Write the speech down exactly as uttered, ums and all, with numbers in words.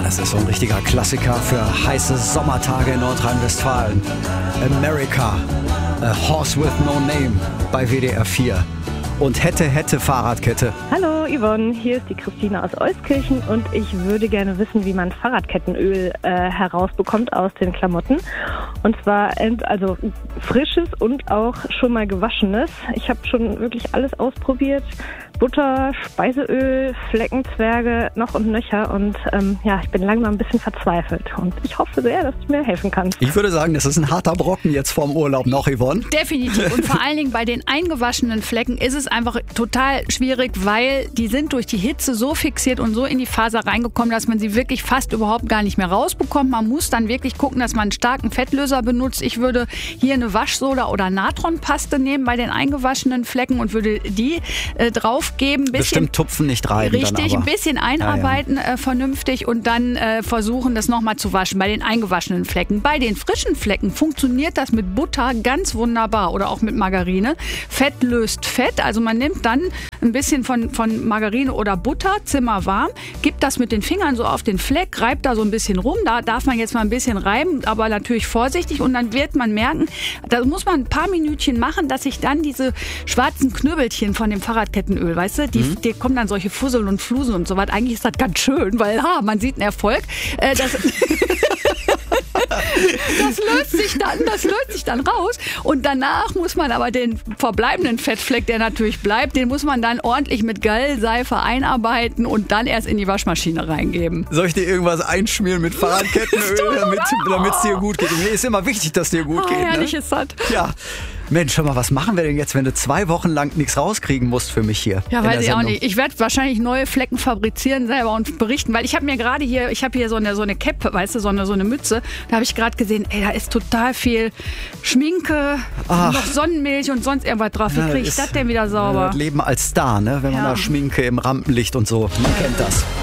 Das ist so ein richtiger Klassiker für heiße Sommertage in Nordrhein-Westfalen. America, A Horse with No Name bei W D R vier. Und hätte, hätte Fahrradkette. Hallo Yvonne, hier ist die Christine aus Euskirchen und ich würde gerne wissen, wie man Fahrradkettenöl äh, herausbekommt aus den Klamotten. Und zwar ent, also frisches und auch schon mal gewaschenes. Ich habe schon wirklich alles ausprobiert. Butter, Speiseöl, Fleckenzwerge, noch und nöcher. Und ähm, ja, ich bin langsam ein bisschen verzweifelt. Und ich hoffe sehr, dass du mir helfen kannst. Ich würde sagen, das ist ein harter Brocken jetzt vorm Urlaub noch, Yvonne. Definitiv. Und vor allen Dingen bei den eingewaschenen Flecken ist es einfach total schwierig, weil die sind durch die Hitze so fixiert und so in die Faser reingekommen, dass man sie wirklich fast überhaupt gar nicht mehr rausbekommt. Man muss dann wirklich gucken, dass man einen starken Fettlöser benutzt. Ich würde hier eine Waschsoda oder Natronpaste nehmen bei den eingewaschenen Flecken und würde die äh, draufgeben. Bisschen, Bestimmt tupfen, nicht reiben. Richtig, dann aber. ein bisschen einarbeiten ja, ja. Äh, vernünftig und dann äh, versuchen, das nochmal zu waschen bei den eingewaschenen Flecken. Bei den frischen Flecken funktioniert das mit Butter ganz wunderbar oder auch mit Margarine. Fett löst Fett, also man nimmt dann ein bisschen von, von Margarine oder Butter, zimmerwarm, gibt das mit den Fingern so auf den Fleck, reibt da so ein bisschen rum. Da darf man jetzt mal ein bisschen reiben, aber natürlich vorsichtig und dann wird man merken, da muss man ein paar Minütchen machen, dass sich dann diese schwarzen Knöbelchen von dem Fahrradkettenöl, weißt du, die, mhm. die kommen dann solche Fusseln und Flusen und so was. Eigentlich ist das ganz schön, weil ha, man sieht einen Erfolg. Äh, das Das löst sich dann, das löst sich dann raus und danach muss man aber den verbleibenden Fettfleck, der natürlich bleibt, den muss man dann ordentlich mit Gallseife einarbeiten und dann erst in die Waschmaschine reingeben. Soll ich dir irgendwas einschmieren mit Fahrradkettenöl, damit es dir gut geht? Mir ist immer wichtig, dass dir gut oh, geht. Herrlich ne? ist das. Ja. Mensch, hör mal, was machen wir denn jetzt, wenn du zwei Wochen lang nichts rauskriegen musst für mich hier? Ja, weiß ich auch nicht. Ich werde wahrscheinlich neue Flecken fabrizieren selber und berichten, weil ich habe mir gerade hier, ich habe hier so eine, so eine Cap, weißt du, so eine, so eine Mütze. Da habe ich gerade gesehen, ey, da ist total viel Schminke, Ach. noch Sonnenmilch und sonst irgendwas drauf. Wie kriege ich das denn wieder sauber? Leben als Star, ne? Wenn man ja. da Schminke im Rampenlicht und so, man kennt das.